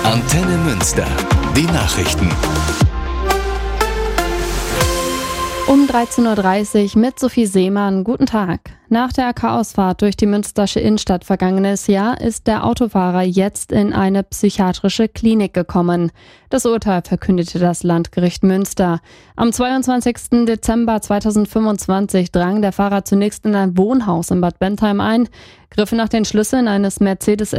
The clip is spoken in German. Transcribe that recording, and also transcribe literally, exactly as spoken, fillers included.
Antenne Münster. Die Nachrichten. Um dreizehn Uhr dreißig mit Sophie Seemann. Guten Tag. Nach der Chaosfahrt durch die münstersche Innenstadt vergangenes Jahr ist der Autofahrer jetzt in eine psychiatrische Klinik gekommen. Das Urteil verkündete das Landgericht Münster. Am zweiundzwanzigsten Dezember zweitausendfünfundzwanzig drang der Fahrer zunächst in ein Wohnhaus in Bad Bentheim ein, griff nach den Schlüsseln eines Mercedes